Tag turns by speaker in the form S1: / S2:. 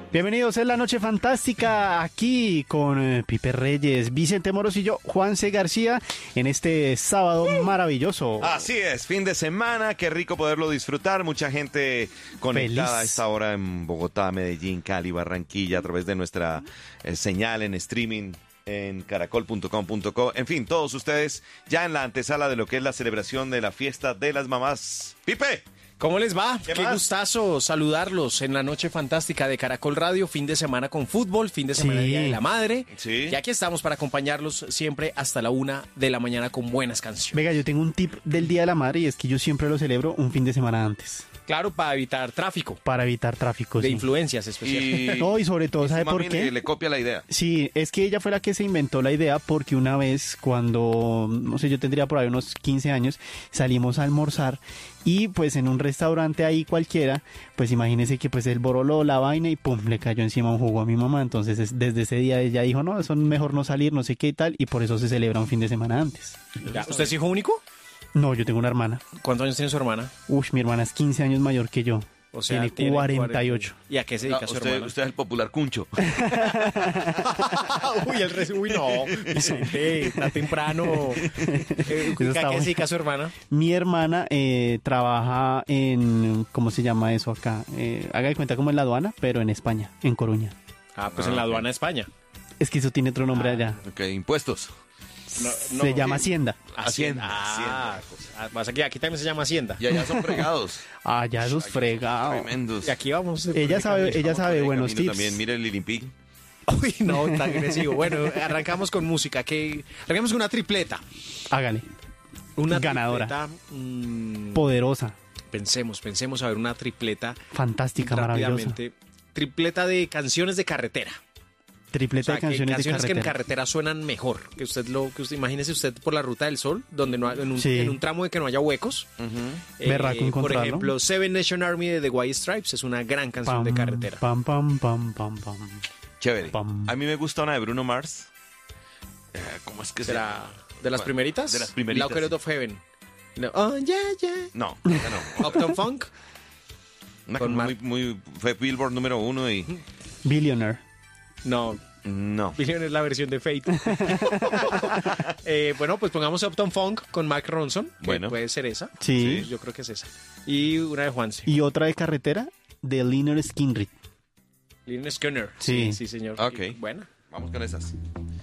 S1: Bienvenidos, es la Noche Fantástica aquí con Pipe Reyes, Vicente Morosillo, Juanse García en este sábado maravilloso.
S2: Así es, fin de semana, qué rico poderlo disfrutar, mucha gente conectada
S1: Feliz.
S2: a esta hora en Bogotá, Medellín, Cali, Barranquilla, a través de nuestra señal en streaming en caracol.com.co, en fin, todos ustedes ya en la antesala de lo que es la celebración de la fiesta de las mamás. ¡Pipe!
S3: ¿Cómo les va?
S2: ¿Qué
S3: Qué
S2: más?
S3: gustazo saludarlos en la noche fantástica de Caracol Radio, fin de semana con fútbol, fin de semana
S1: Sí.
S3: Día de la Madre.
S2: Sí.
S3: Y aquí estamos para acompañarlos siempre hasta la 1 de la mañana con buenas canciones.
S1: Venga, yo tengo un tip del Día de la Madre y es que yo siempre lo celebro un fin de semana antes
S3: Claro, para evitar tráfico
S1: para evitar tráfico.
S3: de
S1: Sí.
S3: influencias especialmente.
S1: No, y sobre todo,
S2: su
S1: ¿sabe por
S2: mami
S1: qué?
S2: le copia la idea.
S1: Sí, es que ella fue la que se inventó la idea porque una vez cuando, no sé, yo tendría por ahí unos 15 años, salimos a almorzar y pues en un restaurante ahí cualquiera, pues imagínese que pues él boroló la vaina y pum, le cayó encima un jugo a mi mamá. Entonces desde ese día ella dijo, no, eso es mejor no salir, no sé qué y tal, y por eso se celebra un fin de semana antes.
S3: Ya, ¿usted es hijo único?
S1: No, yo tengo una hermana.
S3: ¿Cuántos años tiene su hermana?
S1: Mi hermana es 15 años mayor que yo.
S3: O sea,
S1: tiene 48.
S3: ¿Y a qué se
S2: No,
S3: dedica su hermana?
S2: usted es el popular cuncho.
S3: Uy, no, Vicente, está temprano. ¿A qué
S1: está
S3: se
S1: bueno.
S3: dedica su hermana?
S1: Mi hermana trabaja en, ¿cómo se llama eso acá? Haga de cuenta como en la aduana, pero en España, en Coruña.
S3: Ah, pues en la
S2: ok.
S3: aduana de España.
S1: Es que eso tiene otro nombre allá.
S2: Ok, impuestos.
S1: Se llama Hacienda.
S2: Hacienda.
S3: Ah, más aquí también se llama Hacienda.
S2: Y allá son fregados.
S1: Ah, ya esos fregados.
S2: Tremendos.
S3: Y aquí vamos.
S1: Ella sabe buenos
S2: Camino
S1: tips.
S2: También, mire el Lil Pig.
S3: Uy, no, tan agresivo. Bueno, arrancamos con música. Arrancamos con una tripleta.
S1: Hágale.
S3: Una
S1: Ganadora.
S3: tripleta,
S1: Poderosa,
S3: pensemos a ver una tripleta
S1: fantástica, maravillosa.
S3: rápidamente. Tripleta de canciones de carretera.
S1: Tripleta de canciones de
S3: canciones que en
S1: carretera.
S3: carretera suenan mejor. Imagínese usted por la Ruta del Sol, donde no en un,
S1: Sí.
S3: en un tramo de que no haya huecos.
S1: Berraco
S3: Por
S1: encontrarlo.
S3: ejemplo, Seven Nation Army de The White Stripes es una gran canción de carretera.
S1: Pam, pam, pam, pam, pam.
S2: Chévere.
S1: Pam.
S2: A mí me gusta una de Bruno Mars. ¿Cómo es que se
S3: ¿Será de las primeritas?
S2: De las primeritas,
S3: Locked
S2: sí.
S3: of Heaven. No. Oh, yeah, yeah.
S2: No, esa no.
S3: Uptown Funk.
S2: Una
S3: Con
S2: que fue Billboard número 1 y...
S1: Billionaire.
S3: No,
S2: No.
S3: Billion es la versión de Fate. Bueno, pues pongamos Uptown Funk con Mark Ronson, que
S2: Bueno.
S3: puede ser esa.
S1: Sí.
S3: Yo creo que es esa. Y una de Juanse.
S1: Y otra de carretera, de Lynyrd Skynyrd.
S3: Lynyrd Skynyrd.
S1: Sí.
S3: Sí, señor.
S2: Ok.
S3: Bueno.
S2: Vamos con esas.